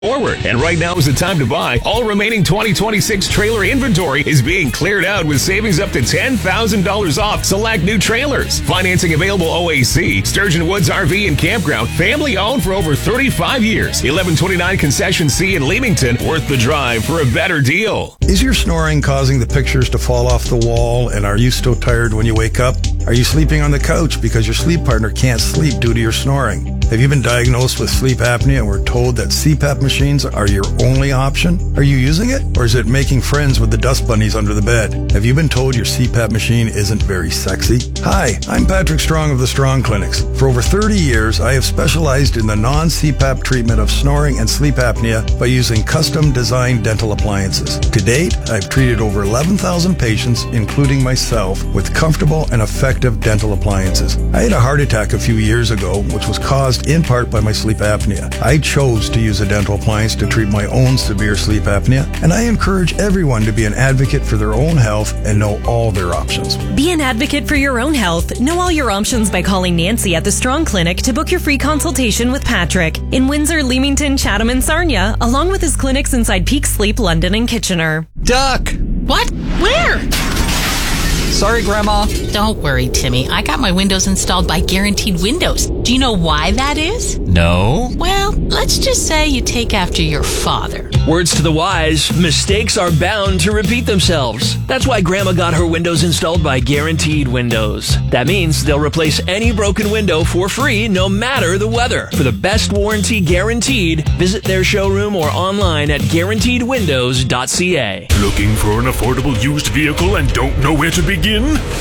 forward. And right now is the time to buy. All remaining 2026 trailer inventory is being cleared out with savings up to $10,000 off select new trailers. Financing available OAC, Sturgeon Woods RV and Campground, family owned for over 35 years. 1129 Concession C in Leamington, worth the drive for a better deal. Is your snoring causing the pictures to fall off the wall, and are you still tired when you wake up? Are you sleeping on the couch because your sleep partner can't sleep due to your snoring? Have you been diagnosed with sleep apnea and were told that CPAP machines are your only option? Are you using it, or is it making friends with the dust bunnies under the bed? Have you been told your CPAP machine isn't very sexy? Hi, I'm Patrick Strong of the Strong Clinics. For over 30 years, I have specialized in the non-CPAP treatment of snoring and sleep apnea by using custom-designed dental appliances. To date, I've treated over 11,000 patients, including myself, with comfortable and effective dental appliances. I had a heart attack a few years ago, which was caused in part by my sleep apnea. I chose to use a dental appliance to treat my own severe sleep apnea, and I encourage everyone to be an advocate for their own health and know all their options. Be an advocate for your own health. Know all your options by calling Nancy at the Strong Clinic to book your free consultation with Patrick in Windsor, Leamington, Chatham, and Sarnia, along with his clinics inside Peak Sleep, London, and Kitchener. Duck! What? Where? Sorry, Grandma. Don't worry, Timmy. I got my windows installed by Guaranteed Windows. Do you know why that is? No. Well, let's just say you take after your father. Words to the wise, mistakes are bound to repeat themselves. That's why Grandma got her windows installed by Guaranteed Windows. That means they'll replace any broken window for free, no matter the weather. For the best warranty guaranteed, visit their showroom or online at guaranteedwindows.ca. Looking for an affordable used vehicle and don't know where to begin?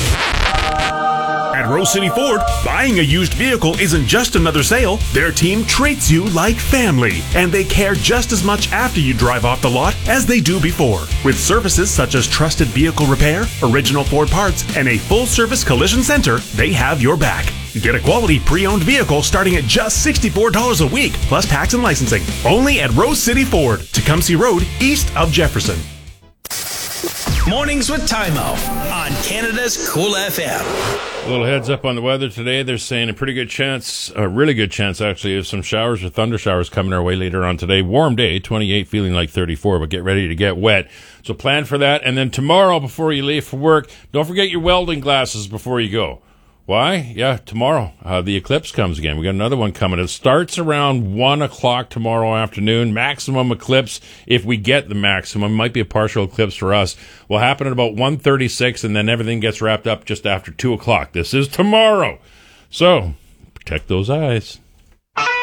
At Rose City Ford, buying a used vehicle isn't just another sale. Their team treats you like family, and they care just as much after you drive off the lot as they do before. With services such as trusted vehicle repair, original Ford parts, and a full-service collision center, they have your back. Get a quality pre-owned vehicle starting at just $64 a week, plus tax and licensing. Only at Rose City Ford, Tecumseh Road, east of Jefferson. Mornings with Timo on Canada's Cool FM. A little heads up on the weather today. They're saying a pretty good chance, a really good chance actually, of some showers or thunder showers coming our way later on today. Warm day, 28, feeling like 34, but get ready to get wet. So plan for that. And then tomorrow, before you leave for work, don't forget your welding glasses before you go. Why? Yeah, tomorrow, the eclipse comes again. We got another one coming. It starts around 1 o'clock tomorrow afternoon. Maximum eclipse, if we get the maximum, might be a partial eclipse for us, will happen at about 1:36, and then everything gets wrapped up just after 2 o'clock. This is tomorrow. So, protect those eyes.